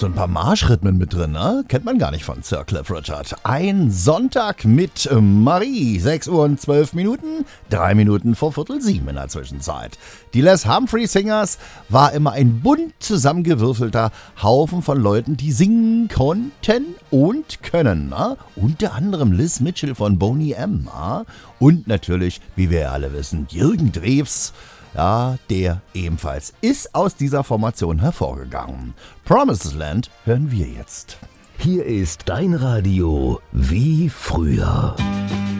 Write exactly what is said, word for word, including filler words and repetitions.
So ein paar Marschrhythmen mit drin, ne? Kennt man gar nicht von Sir Cliff Richard. Ein Sonntag mit Marie. sechs Uhr und zwölf Minuten, drei Minuten vor Viertel sieben in der Zwischenzeit. Die Les Humphrey Singers war immer ein bunt zusammengewürfelter Haufen von Leuten, die singen konnten und können. Ne? Unter anderem Liz Mitchell von Boney M. Ne? Und natürlich, wie wir ja alle wissen, Jürgen Drews. Ja, der ebenfalls ist aus dieser Formation hervorgegangen. Promised Land hören wir jetzt. Hier ist dein Radio wie früher.